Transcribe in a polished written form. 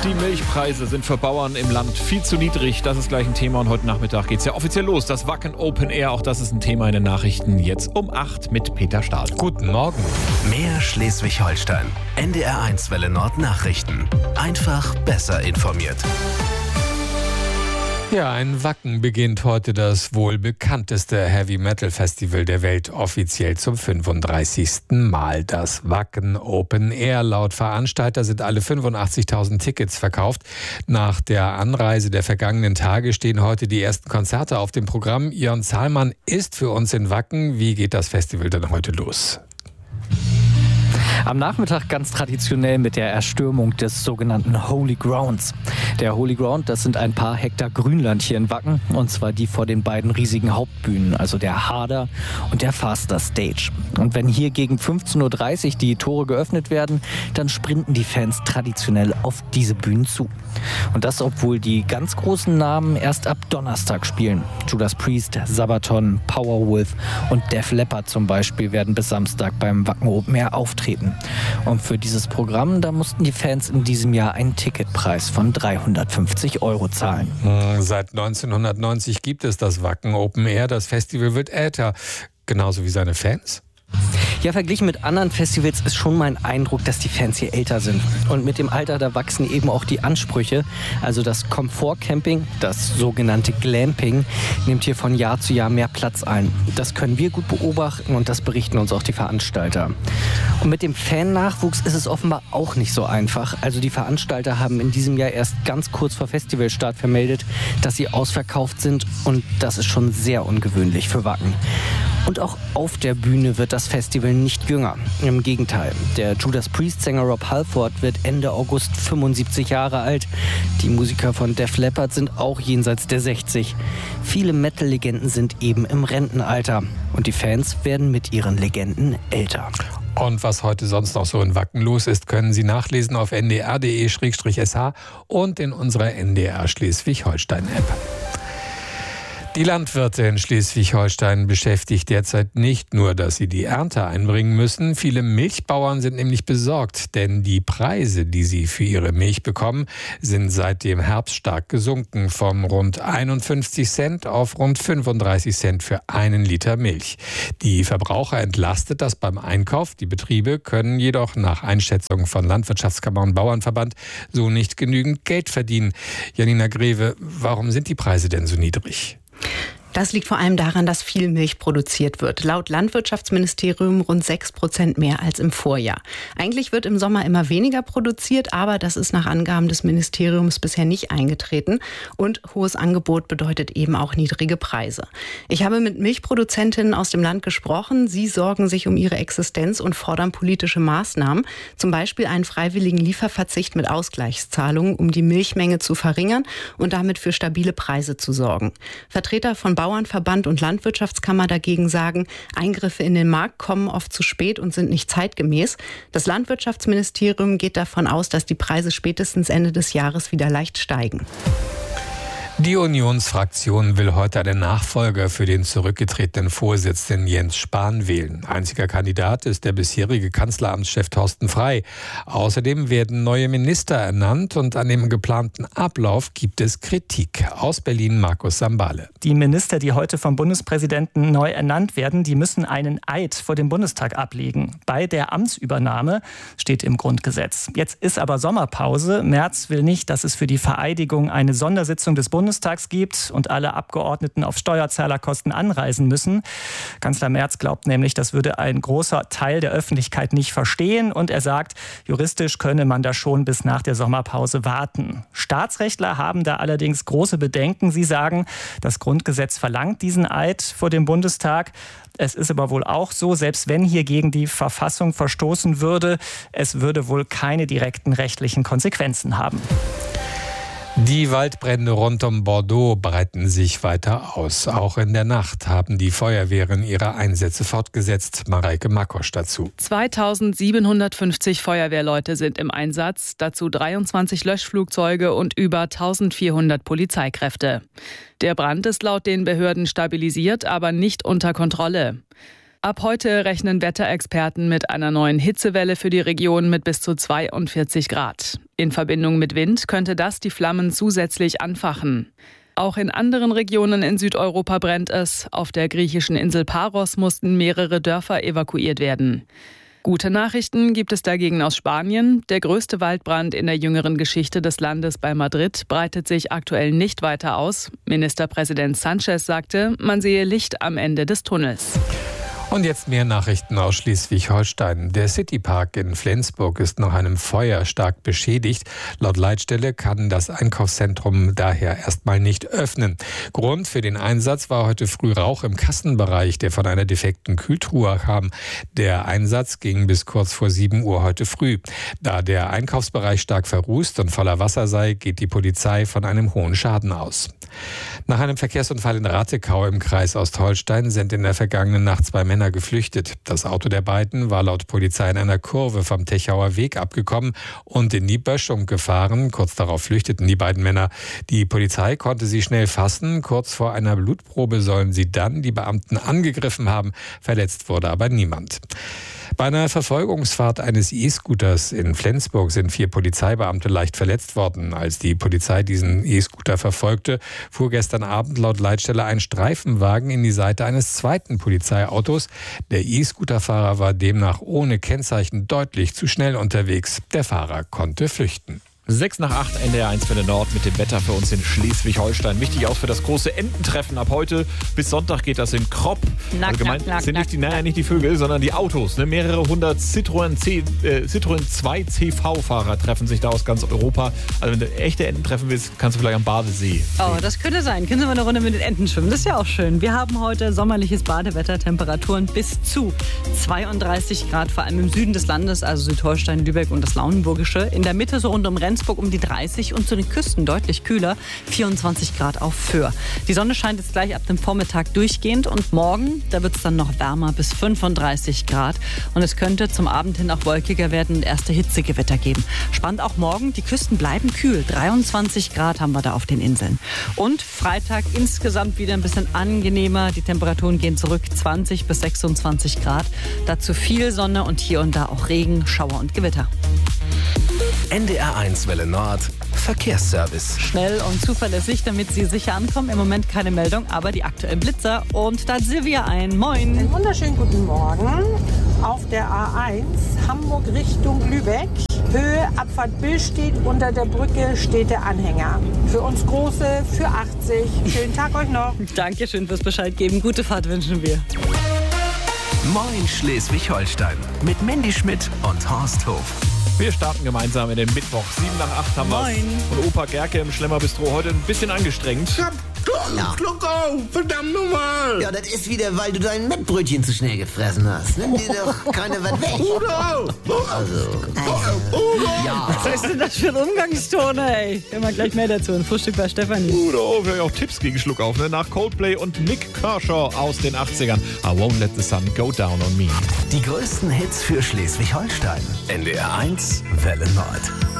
Die Milchpreise sind für Bauern im Land viel zu niedrig. Das ist gleich ein Thema und heute Nachmittag geht es ja offiziell los. Das Wacken Open Air, auch das ist ein Thema in den Nachrichten. Jetzt um 8 mit Peter Stahl. Guten Morgen. Mehr Schleswig-Holstein. NDR1 Welle Nord Nachrichten. Einfach besser informiert. Ja, in Wacken beginnt heute das wohl bekannteste Heavy-Metal-Festival der Welt, offiziell zum 35. Mal. Das Wacken Open Air. Laut Veranstalter sind alle 85.000 Tickets verkauft. Nach der Anreise der vergangenen Tage stehen heute die ersten Konzerte auf dem Programm. Jörn Zahlmann ist für uns in Wacken. Wie geht das Festival denn heute los? Am Nachmittag ganz traditionell mit der Erstürmung des sogenannten Holy Grounds. Der Holy Ground, das sind ein paar Hektar Grünland hier in Wacken, und zwar die vor den beiden riesigen Hauptbühnen, also der Harder und der Faster Stage. Und wenn hier gegen 15.30 Uhr die Tore geöffnet werden, dann sprinten die Fans traditionell auf diese Bühnen zu. Und das, obwohl die ganz großen Namen erst ab Donnerstag spielen. Judas Priest, Sabaton, Powerwolf und Def Leppard zum Beispiel werden bis Samstag beim Wacken Open Air auftreten. Und für dieses Programm, da mussten die Fans in diesem Jahr einen Ticketpreis von 350 € zahlen. Seit 1990 gibt es das Wacken Open Air. Das Festival wird älter, genauso wie seine Fans. Ja, verglichen mit anderen Festivals ist schon mein Eindruck, dass die Fans hier älter sind. Und mit dem Alter, da wachsen eben auch die Ansprüche. Also das Komfortcamping, das sogenannte Glamping, nimmt hier von Jahr zu Jahr mehr Platz ein. Das können wir gut beobachten und das berichten uns auch die Veranstalter. Und mit dem Fan-Nachwuchs ist es offenbar auch nicht so einfach. Also die Veranstalter haben in diesem Jahr erst ganz kurz vor Festivalstart vermeldet, dass sie ausverkauft sind. Und das ist schon sehr ungewöhnlich für Wacken. Und auch auf der Bühne wird das Festival nicht jünger. Im Gegenteil, der Judas Priest-Sänger Rob Halford wird Ende August 75 Jahre alt. Die Musiker von Def Leppard sind auch jenseits der 60. Viele Metal-Legenden sind eben im Rentenalter. Und die Fans werden mit ihren Legenden älter. Und was heute sonst noch so in Wacken los ist, können Sie nachlesen auf ndr.de/sh und in unserer NDR Schleswig-Holstein-App. Die Landwirte in Schleswig-Holstein beschäftigt derzeit nicht nur, dass sie die Ernte einbringen müssen. Viele Milchbauern sind nämlich besorgt, denn die Preise, die sie für ihre Milch bekommen, sind seit dem Herbst stark gesunken, von rund 51 Cent auf rund 35 Cent für einen Liter Milch. Die Verbraucher entlastet das beim Einkauf. Die Betriebe können jedoch nach Einschätzung von Landwirtschaftskammer und Bauernverband so nicht genügend Geld verdienen. Janina Greve, warum sind die Preise denn so niedrig? Das liegt vor allem daran, dass viel Milch produziert wird. Laut Landwirtschaftsministerium rund 6% mehr als im Vorjahr. Eigentlich wird im Sommer immer weniger produziert, aber das ist nach Angaben des Ministeriums bisher nicht eingetreten. Und hohes Angebot bedeutet eben auch niedrige Preise. Ich habe mit Milchproduzentinnen aus dem Land gesprochen. Sie sorgen sich um ihre Existenz und fordern politische Maßnahmen. Zum Beispiel einen freiwilligen Lieferverzicht mit Ausgleichszahlungen, um die Milchmenge zu verringern und damit für stabile Preise zu sorgen. Vertreter von Bauernverband und Landwirtschaftskammer dagegen sagen, Eingriffe in den Markt kommen oft zu spät und sind nicht zeitgemäß. Das Landwirtschaftsministerium geht davon aus, dass die Preise spätestens Ende des Jahres wieder leicht steigen. Die Unionsfraktion will heute einen Nachfolger für den zurückgetretenen Vorsitzenden Jens Spahn wählen. Einziger Kandidat ist der bisherige Kanzleramtschef Thorsten Frey. Außerdem werden neue Minister ernannt und an dem geplanten Ablauf gibt es Kritik. Aus Berlin Markus Sambale. Die Minister, die heute vom Bundespräsidenten neu ernannt werden, die müssen einen Eid vor dem Bundestag ablegen. Bei der Amtsübernahme steht im Grundgesetz. Jetzt ist aber Sommerpause. Merz will nicht, dass es für die Vereidigung eine Sondersitzung des Bundestags gibt und alle Abgeordneten auf Steuerzahlerkosten anreisen müssen. Kanzler Merz glaubt nämlich, das würde ein großer Teil der Öffentlichkeit nicht verstehen. Und er sagt, juristisch könne man da schon bis nach der Sommerpause warten. Staatsrechtler haben da allerdings große Bedenken. Sie sagen, das Grundgesetz verlangt diesen Eid vor dem Bundestag. Es ist aber wohl auch so, selbst wenn hier gegen die Verfassung verstoßen würde, es würde wohl keine direkten rechtlichen Konsequenzen haben. Die Waldbrände rund um Bordeaux breiten sich weiter aus. Auch in der Nacht haben die Feuerwehren ihre Einsätze fortgesetzt. Mareike Makosch dazu. 2750 Feuerwehrleute sind im Einsatz, dazu 23 Löschflugzeuge und über 1400 Polizeikräfte. Der Brand ist laut den Behörden stabilisiert, aber nicht unter Kontrolle. Ab heute rechnen Wetterexperten mit einer neuen Hitzewelle für die Region mit bis zu 42 Grad. In Verbindung mit Wind könnte das die Flammen zusätzlich anfachen. Auch in anderen Regionen in Südeuropa brennt es. Auf der griechischen Insel Paros mussten mehrere Dörfer evakuiert werden. Gute Nachrichten gibt es dagegen aus Spanien. Der größte Waldbrand in der jüngeren Geschichte des Landes bei Madrid breitet sich aktuell nicht weiter aus. Ministerpräsident Sánchez sagte, man sehe Licht am Ende des Tunnels. Und jetzt mehr Nachrichten aus Schleswig-Holstein. Der Citypark in Flensburg ist nach einem Feuer stark beschädigt. Laut Leitstelle kann das Einkaufszentrum daher erstmal nicht öffnen. Grund für den Einsatz war heute früh Rauch im Kassenbereich, der von einer defekten Kühltruhe kam. Der Einsatz ging bis kurz vor 7 Uhr heute früh. Da der Einkaufsbereich stark verrußt und voller Wasser sei, geht die Polizei von einem hohen Schaden aus. Nach einem Verkehrsunfall in Rattekau im Kreis Ostholstein sind in der vergangenen Nacht 2 Männer geflüchtet. Das Auto der beiden war laut Polizei in einer Kurve vom Techauer Weg abgekommen und in die Böschung gefahren. Kurz darauf flüchteten die beiden Männer. Die Polizei konnte sie schnell fassen. Kurz vor einer Blutprobe sollen sie dann die Beamten angegriffen haben. Verletzt wurde aber niemand. Bei einer Verfolgungsfahrt eines E-Scooters in Flensburg sind 4 Polizeibeamte leicht verletzt worden. Als die Polizei diesen E-Scooter verfolgte, fuhr gestern Abend laut Leitstelle ein Streifenwagen in die Seite eines zweiten Polizeiautos. Der E-Scooterfahrer war demnach ohne Kennzeichen deutlich zu schnell unterwegs. Der Fahrer konnte flüchten. 6 nach 8, NDR 1 Welle Nord mit dem Wetter für uns in Schleswig-Holstein. Wichtig auch für das große Ententreffen. Ab heute bis Sonntag geht das in Kropp. Sind nicht die Vögel, sondern die Autos. Ne? Mehrere hundert Citroën 2 CV-Fahrer treffen sich da aus ganz Europa. Also wenn du echte Enten treffen willst, kannst du vielleicht am Badesee. Oh, das könnte sein. Können Sie mal eine Runde mit den Enten schwimmen? Das ist ja auch schön. Wir haben heute sommerliches Badewetter, Temperaturen bis zu 32 Grad, vor allem im Süden des Landes, also Südholstein, Lübeck und das Lauenburgische. In der Mitte so rund um Rendsburg um die 30 und zu den Küsten deutlich kühler, 24 Grad auf Föhr. Die Sonne scheint jetzt gleich ab dem Vormittag durchgehend und morgen, da wird es dann noch wärmer bis 35 Grad und es könnte zum Abend hin auch wolkiger werden und erste Hitzegewitter geben. Spannend auch morgen, die Küsten bleiben kühl, 23 Grad haben wir da auf den Inseln. Und Freitag insgesamt wieder ein bisschen angenehmer, die Temperaturen gehen zurück, 20 bis 26 Grad. Dazu viel Sonne und hier und da auch Regen, Schauer und Gewitter. NDR 1 Welle Nord Verkehrsservice. Schnell und zuverlässig, damit Sie sicher ankommen. Im Moment keine Meldung, aber die aktuellen Blitzer. Und da hat Silvia ein. Moin. Einen wunderschönen guten Morgen. Auf der A1 Hamburg Richtung Lübeck. Höhe Abfahrt Billstedt. Unter der Brücke steht der Anhänger. Für uns Große, für 80. Schönen Tag euch noch. Dankeschön fürs Bescheid geben. Gute Fahrt wünschen wir. Moin Schleswig-Holstein mit Mandy Schmidt und Horst Hof. Wir starten gemeinsam in den Mittwoch. 7 nach 8 haben wir und Opa Gerke im Schlemmerbistro heute ein bisschen angestrengt. Schluck auf, verdammt nochmal! Ja, das ist wieder, weil du dein Mettbrötchen zu schnell gefressen hast. Nimm dir doch keine was weg. Also. Ja. Was ist denn das für ein Umgangston, ey? Hören wir gleich mehr dazu. Ein Frühstück bei Stefanie. Wir haben auch Tipps gegen Schluck auf, ne? Nach Coldplay und Nick Kershaw aus den 80ern. I won't let the sun go down on me. Die größten Hits für Schleswig-Holstein. NDR 1 Welle Nord.